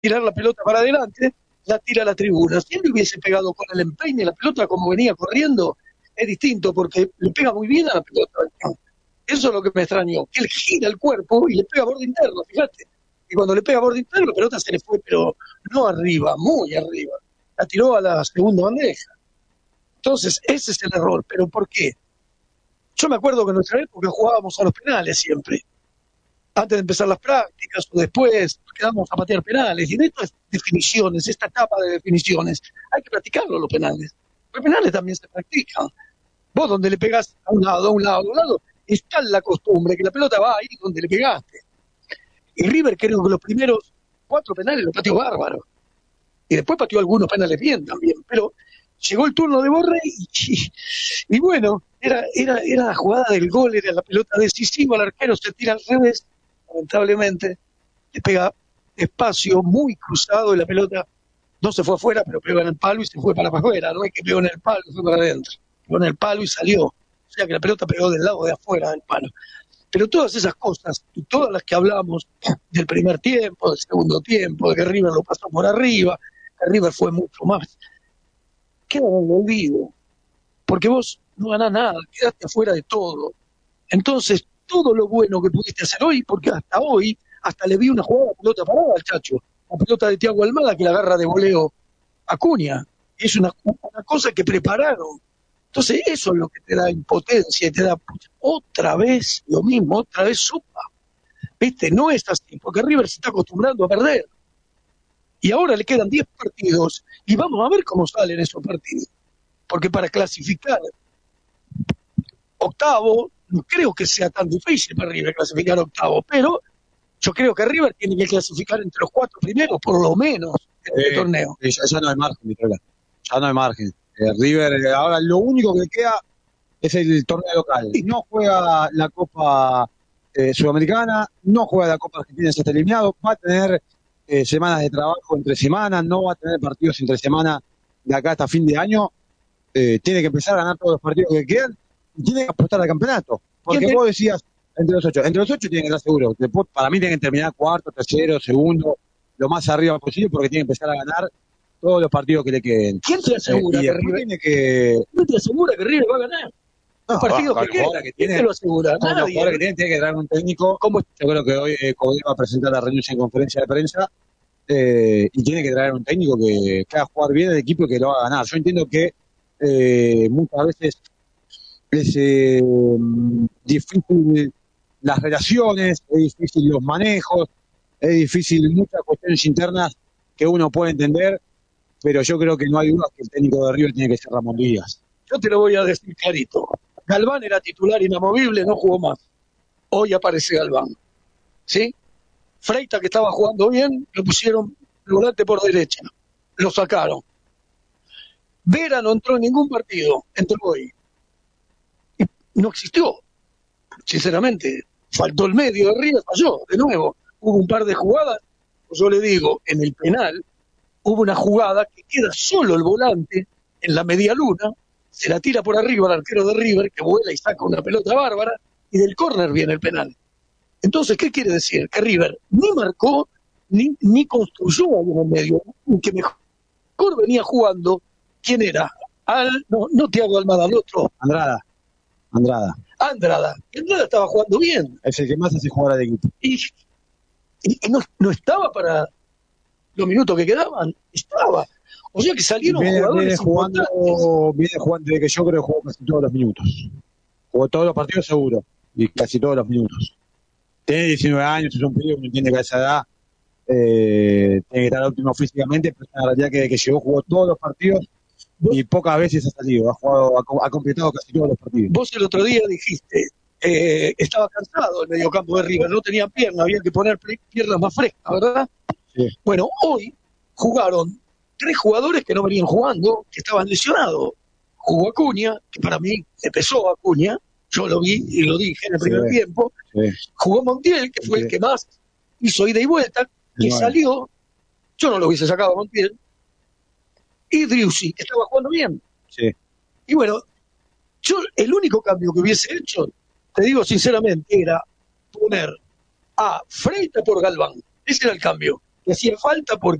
tirar la pelota para adelante, la tira a la tribuna. Si él le hubiese pegado con el empeine la pelota como venía corriendo, es distinto porque le pega muy bien a la pelota. Eso es lo que me extrañó, que él gira el cuerpo y le pega a borde interno, fíjate. Y cuando le pega a borde interno, la pelota se le fue, pero no arriba, muy arriba. La tiró a la segunda bandeja. Entonces, ese es el error. ¿Pero por qué? Yo me acuerdo que en nuestra época jugábamos a los penales siempre. Antes de empezar las prácticas o después, quedamos a patear penales. Y en estas definiciones, esta etapa de definiciones, hay que practicarlo los penales. Los penales también se practican. Vos donde le pegás a un lado, a un lado, a un lado, está la costumbre que la pelota va ahí donde le pegaste. Y River creo que los primeros 4 penales los pateó bárbaro. Y después pateó algunos penales bien también. Pero llegó el turno de Borré y bueno, era la jugada del gol, era la pelota decisiva, el arquero se tira al revés, lamentablemente, le pega espacio muy cruzado y la pelota no se fue afuera, pero pegó en el palo y se fue para afuera, no es que pegó en el palo y fue para adentro, pegó en el palo y salió, o sea que la pelota pegó del lado de afuera del palo. Pero todas esas cosas, y todas las que hablamos del primer tiempo, del segundo tiempo, de que River lo pasó por arriba, que River fue mucho más, quedan en el olvido, porque vos no ganás nada, quedaste afuera de todo. Entonces, todo lo bueno que pudiste hacer hoy, porque hasta hoy, hasta le vi una jugada de pelota parada al Chacho, la pelota de Thiago Almada que la agarra de voleo Acuña, es una cosa que prepararon. Entonces, eso es lo que te da impotencia y te da otra vez lo mismo, otra vez sopa. ¿Viste? No es así, porque River se está acostumbrando a perder. Y ahora le quedan 10 partidos y vamos a ver cómo salen esos partidos. Porque para clasificar octavo, no creo que sea tan difícil para River clasificar octavo, pero yo creo que River tiene que clasificar entre los 4 primeros, por lo menos, en este torneo. Ya no hay margen, Nicolás. Ya no hay margen. River, ahora lo único que queda es el torneo local. No juega la Copa Sudamericana, no juega la Copa Argentina, se está eliminado, va a tener semanas de trabajo entre semanas, no va a tener partidos entre semanas de acá hasta fin de año. Tiene que empezar a ganar todos los partidos que quedan y tiene que apostar al campeonato. Porque vos decías, entre los 8 tienen que estar seguros. Después, para mí tienen que terminar cuarto, tercero, segundo, lo más arriba posible, porque tienen que empezar a ganar todos los partidos que le queden. ¿Quién te asegura que River ¿Quién te asegura que River va a ganar? Los partidos que quedan, ¿quién te lo asegura? Nadie. Los jugadores que tiene que traer un técnico. Yo creo que hoy Codé va a presentar la renuncia en conferencia de prensa y tiene que traer un técnico que haga jugar bien el equipo y que lo va a ganar. Yo entiendo que muchas veces es difícil las relaciones, es difícil los manejos, es difícil muchas cuestiones internas que uno puede entender, pero yo creo que no hay duda que el técnico de River tiene que ser Ramón Díaz. Yo te lo voy a decir clarito. Galván era titular inamovible, no jugó más. Hoy aparece Galván. ¿Sí? Freita, que estaba jugando bien, lo pusieron el volante por derecha. Lo sacaron. Vera no entró en ningún partido, entró hoy. Y no existió. Sinceramente, faltó el medio de River, falló, de nuevo. Hubo un par de jugadas, yo le digo, en el penal, hubo una jugada que queda solo el volante en la media luna, se la tira por arriba al arquero de River, que vuela y saca una pelota bárbara, y del córner viene el penal. Entonces, ¿qué quiere decir? Que River ni marcó, ni construyó algo en el medio, que mejor venía jugando. ¿Quién era? No Thiago Almada, el otro. Andrada. Andrada estaba jugando bien. Es el que más hace jugar al equipo. Y no estaba para los minutos que quedaban, estaba. O sea que salieron jugadores viene jugando desde que yo creo que jugó casi todos los minutos. Jugó todos los partidos seguro, y casi todos los minutos. Tiene 19 años, es un pibe que no entiende que a esa edad tiene que estar óptimo físicamente, pero la realidad que llegó, jugó todos los partidos y pocas veces ha salido, ha completado casi todos los partidos. Vos el otro día dijiste, estaba cansado el mediocampo de River, no tenía piernas, había que poner piernas más frescas, ¿verdad? Sí. Bueno, hoy jugaron 3 jugadores que no venían jugando, que estaban lesionados. Jugó Acuña, que para mí le pesó a Acuña, yo lo vi y lo dije en el primer tiempo. Sí. Jugó Montiel, que fue el que más hizo ida y vuelta, que salió, yo no lo hubiese sacado a Montiel, y Driussi, que estaba jugando bien. Sí. Y bueno, yo el único cambio que hubiese hecho, te digo sinceramente, era poner a Freita por Galván. Ese era el cambio. que hacía falta porque